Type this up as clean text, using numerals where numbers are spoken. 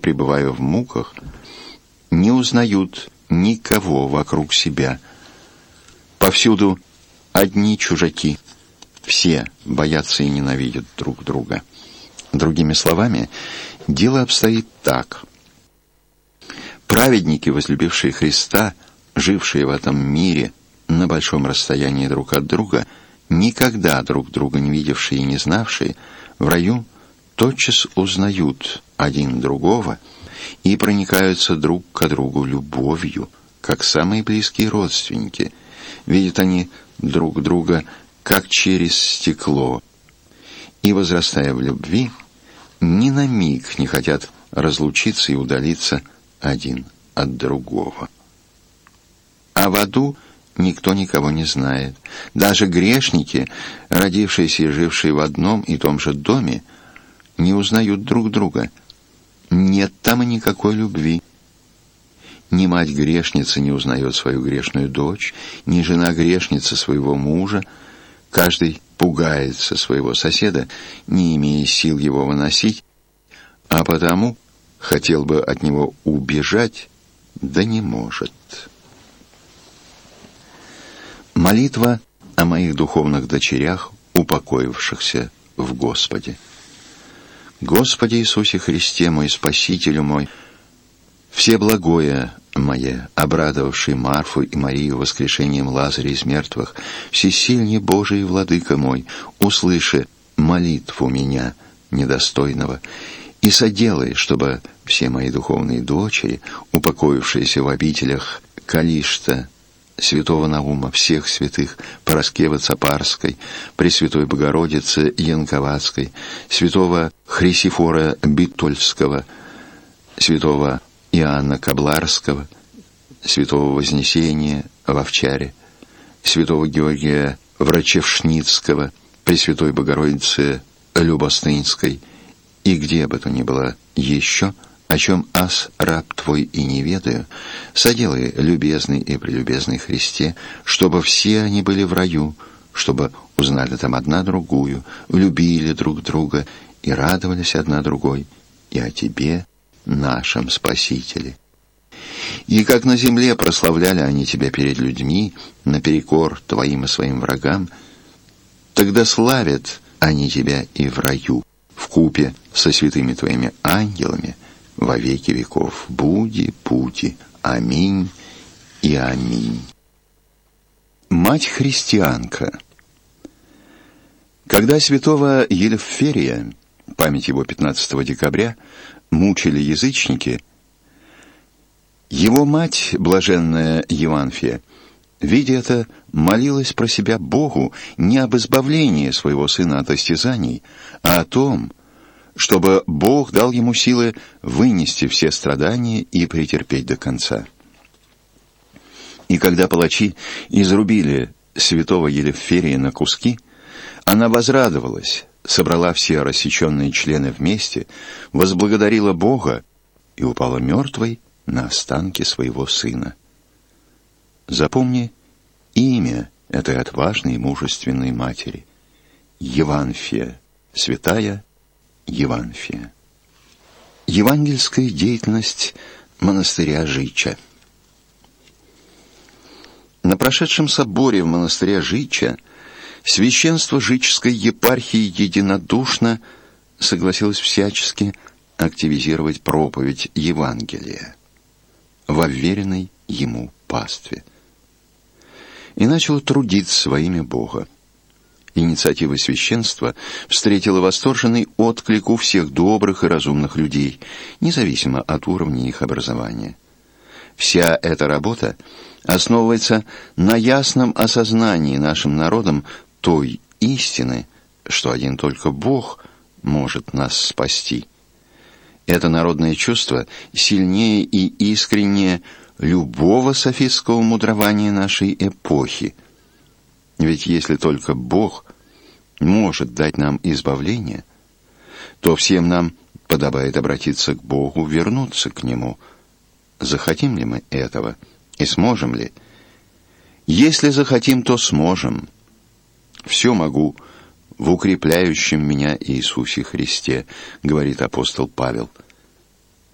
пребывая в муках, не узнают никого вокруг себя. Повсюду одни чужаки. Все боятся и ненавидят друг друга. Другими словами, дело обстоит так. Праведники, возлюбившие Христа, жившие в этом мире на большом расстоянии друг от друга, никогда друг друга не видевшие и не знавшие, в раю тотчас узнают один другого и проникаются друг к другу любовью, как самые близкие родственники. Видят они друг друга, как через стекло, и, возрастая в любви, ни на миг не хотят разлучиться и удалиться один от другого. А в аду никто никого не знает. Даже грешники, родившиеся и жившие в одном и том же доме, не узнают друг друга. Нет там и никакой любви. Ни мать-грешница не узнает свою грешную дочь, ни жена-грешница своего мужа. Каждый пугается своего соседа, не имея сил его выносить, а потому хотел бы от него убежать, да не может. Молитва о моих духовных дочерях, упокоившихся в Господе. Господи Иисусе Христе, мой Спасителю мой, Всеблагое мое, обрадовавший Марфу и Марию воскрешением Лазаря из мертвых, всесильный Божий Владыка мой, услыши молитву меня, недостойного, и соделай, чтобы все мои духовные дочери, упокоившиеся в обителях Калишта, святого Наума, всех святых, Параскевы Цапарской, Пресвятой Богородицы Янковацкой, святого Хрисифора Битольского, святого Иоанна Кабларского, святого Вознесения в Овчаре, святого Георгия Врачевшницкого, Пресвятой Богородицы Любостынской, и где бы то ни было еще, о чем ас раб твой и не ведаю, соделай, любезный и прелюбезный Христе, чтобы все они были в раю, чтобы узнали там одна другую, любили друг друга и радовались одна другой, и о Тебе, нашем Спасителе. И как на земле прославляли они Тебя перед людьми, наперекор Твоим и своим врагам, тогда славят они Тебя и в раю, вкупе со святыми Твоими ангелами, во веки веков. Буди, пути. Аминь и аминь. Мать-христианка. Когда святого Елеферия, память его 15 декабря, мучили язычники, его мать, блаженная Еванфия, видя это, молилась про себя Богу не об избавлении своего сына от истязаний, а о том, чтобы Бог дал ему силы вынести все страдания и претерпеть до конца. И когда палачи изрубили святого Елеферия на куски, она возрадовалась, собрала все рассеченные члены вместе, возблагодарила Бога и упала мертвой на останки своего сына. Запомни имя этой отважной и мужественной матери – Еванфия, святая Еванфия. Евангельская деятельность монастыря Жича. На прошедшем соборе в монастыре Жича священство Жичской епархии единодушно согласилось всячески активизировать проповедь Евангелия во вверенной ему пастве и начало трудиться во имя Бога. Инициатива священства встретила восторженный отклик у всех добрых и разумных людей, независимо от уровня их образования. Вся эта работа основывается на ясном осознании нашим народом той истины, что один только Бог может нас спасти. Это народное чувство сильнее и искреннее любого софистского мудрования нашей эпохи. Ведь если только Бог может дать нам избавление, то всем нам подобает обратиться к Богу, вернуться к Нему. Захотим ли мы этого и сможем ли? Если захотим, то сможем. Все могу в укрепляющем меня Иисусе Христе, говорит апостол Павел.